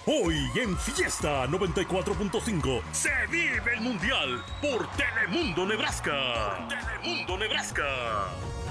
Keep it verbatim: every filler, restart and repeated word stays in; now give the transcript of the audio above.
Hoy en Fiesta noventa y cuatro punto cinco se vive el Mundial por Telemundo Nebraska. Por Telemundo Nebraska.